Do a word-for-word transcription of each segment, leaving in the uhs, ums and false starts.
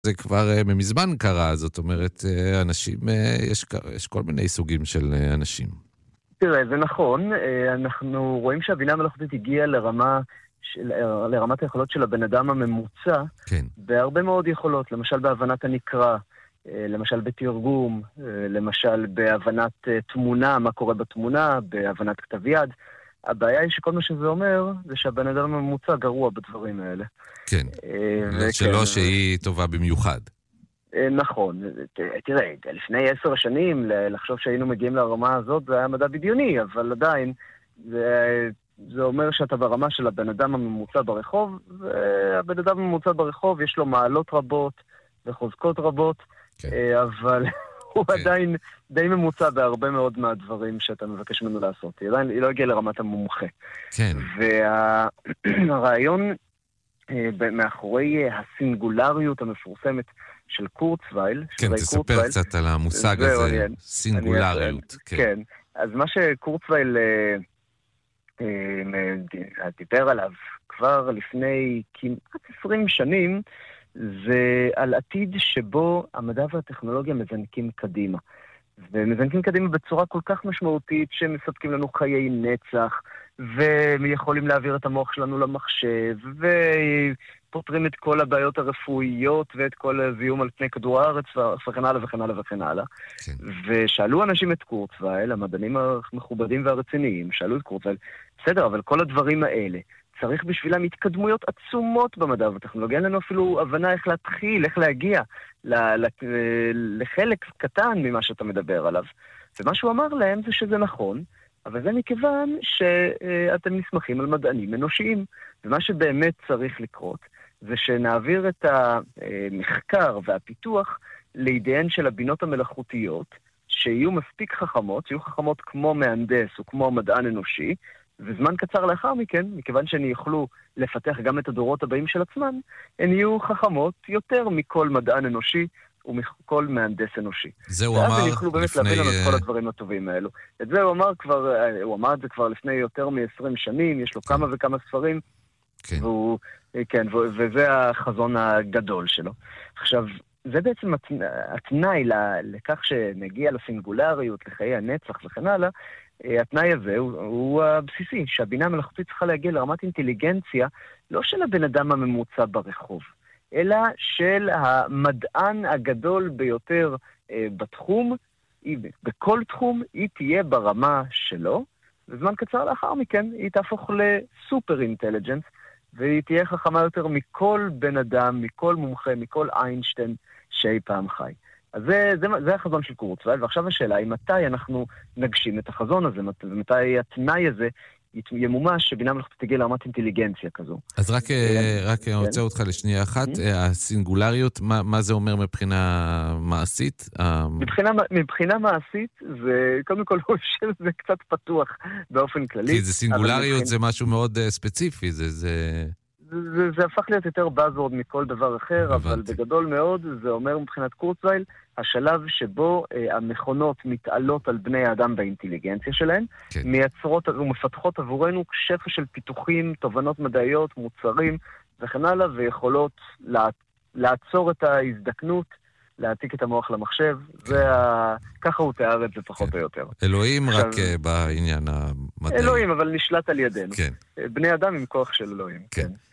זה כבר מזמן קרה, זאת אומרת, אנשים, יש, יש כל מיני סוגים של אנשים. תראה, זה נכון, אנחנו רואים שהבינה המלאכותית הגיעה לרמה, של, לרמת היכולות של הבן אדם הממוצע, כן. בהרבה מאוד יכולות, למשל בהבנת הנקרא, למשל בתרגום, למשל בהבנת תמונה, מה קורה בתמונה, בהבנת כתב יד. הבעיה היא שכל מה שזה אומר, זה שהבן אדם הממוצע גרוע בדברים האלה. כן, שלא שהיא טובה במיוחד. נכון, תראה, לפני עשר שנים לחשוב שהיינו מגיעים לרמה הזאת זה היה מדע בדיוני, אבל עדיין זה, זה אומר שאתה ברמה של הבן אדם הממוצע ברחוב, והבן אדם הממוצע ברחוב יש לו מעלות רבות וחוזקות רבות, כן. אבל הוא כן. עדיין די ממוצע בהרבה מאוד מהדברים שאתה מבקש ממנו לעשות. היא עדיין היא לא הגיעה לרמת המומחה. כן. והרעיון מאחורי הסינגולריות המפורסמת של קורצווייל, כן, תספר קצת על המושג הזה, סינגולריות. כן, אז מה שקורצווייל דיבר עליו כבר לפני כמעט עשרים שנים, זה על עתיד שבו המדע והטכנולוגיה מזנקים קדימה. ומזנקים קדימה בצורה כל כך משמעותית שמספקים לנו חיי נצח, ויכולים להעביר את המוח שלנו למחשב, ופותרים את כל הבעיות הרפואיות ואת כל הזיהום על פני כדור הארץ וכן הלאה וכן הלאה וכן הלאה. כן. ושאלו אנשים את קורצווייל, המדענים המכובדים והרציניים, שאלו את קורצווייל, בסדר, אבל כל הדברים האלה, צריך בשבילם התקדמויות עצומות במדע ובטכנולוגיה. אין לנו אפילו הבנה איך להתחיל, איך להגיע לחלק קטן ממה שאתה מדבר עליו. ומה שהוא אמר להם זה שזה נכון, אבל זה מכיוון שאתם נסמכים על מדענים אנושיים. ומה שבאמת צריך לקרות זה שנעביר את המחקר והפיתוח לידיהן של הבינות המלאכותיות, שיהיו מספיק חכמות, שיהיו חכמות כמו מהנדס או כמו מדען אנושי, וזמן קצר לאחר מכן, מכיוון שהן יוכלו לפתח גם את הדורות הבאים של עצמן, הן יהיו חכמות יותר מכל מדען אנושי ומכל מהנדס אנושי. זה הוא אמר לפני... ואז הם יוכלו באמת להבין לנו את כל הדברים הטובים האלו. את זה הוא אמר כבר, הוא אמר את זה כבר לפני יותר מ-עשרים שנים, יש לו כמה וכמה ספרים, כן. והוא, כן, וזה החזון הגדול שלו. עכשיו, זה בעצם התנאי לכך שנגיע לסינגולריות, לחיי הנצח וכן הלאה, התנאי הזה הוא, הוא הבסיסי, שהבינה המלאכותית צריכה להגיע לרמת אינטליגנציה, לא של הבן אדם הממוצע ברחוב, אלא של המדען הגדול ביותר אה, בתחום, היא, בכל תחום היא תהיה ברמה שלו, וזמן קצר לאחר מכן היא תהפוך לסופר אינטליג'נס, והיא תהיה חכמה יותר מכל בן אדם, מכל מומחה, מכל איינשטיין שאי פעם חי. אז זה, זה, זה החזון של קורצווייל, ועכשיו השאלה היא מתי אנחנו נגשים את החזון הזה, ומתי התנאי הזה ימומש שבינה מלאכותית תגיע לרמת אינטליגנציה כזו. אז רק, רק רוצה אותך לשנייה אחת, הסינגולריות, מה, מה זה אומר מבחינה מעשית? מבחינה, מבחינה מעשית, זה קודם כל זה קצת פתוח באופן כללי. כי זה סינגולריות, זה משהו מאוד ספציפי, זה... זה... זה, זה הפך להיות יותר באזוורד מכל דבר אחר, אבל בגדול מאוד זה אומר מבחינת קורצווייל, השלב שבו אה, המכונות מתעלות על בני האדם באינטליגנציה שלהן, כן. מייצרות ומפתחות עבורנו שפע של פיתוחים, תובנות מדעיות, מוצרים וכן הלאה, ויכולות לה, לעצור את ההזדקנות, להעתיק את המוח למחשב, כן. זה ה... ככה הוא תיאר את זה פחות כן. או יותר. אלוהים עכשיו... רק uh, בעניין המדעי. אלוהים, אבל נשלט על ידינו. כן. בני אדם עם כוח של אלוהים. כן. כן.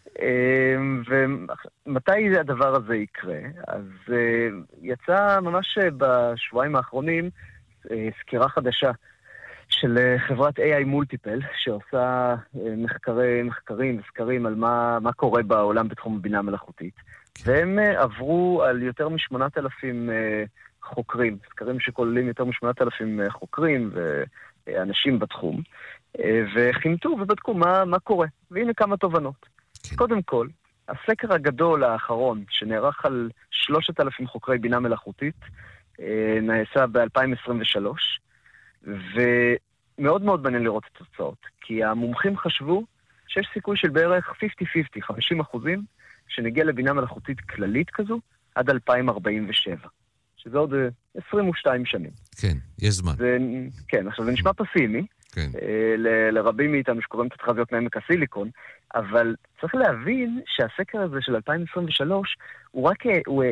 ומתי הדבר הזה יקרה? אז יצא ממש בשבועיים האחרונים סקירה חדשה של חברת איי איי Multiple, שעושה מחקרי, מחקרים וסקרים על מה, מה קורה בעולם בתחום הבינה המלאכותית. והם עברו על יותר משמונת אלפים חוקרים, סקרים שכוללים יותר משמונת אלפים חוקרים ואנשים בתחום, וחימתו ובדקו מה, מה קורה. והנה כמה תובנות. קודם כל, הסקר הגדול האחרון, שנערך על שלושת אלפים חוקרי בינה מלאכותית, נעשה ב-אלפיים עשרים ושלוש, ומאוד מאוד מעניין לראות את התוצאות, כי המומחים חשבו שיש סיכוי של בערך חמישים חמישים, חמישים אחוזים, שנגיע לבינה מלאכותית כללית כזו, עד אלפיים ארבעים ושבע, שזה עוד עשרים ושתיים שנים. כן, יש זמן. זה, כן, עכשיו זה נשמע פסימי, כן. ל- לרבים מאיתנו שקוראים את התחזיות מעמק הסיליקון, אבל צריך להבין שהסקר הזה של אלפיים עשרים ושלוש הוא רק הוא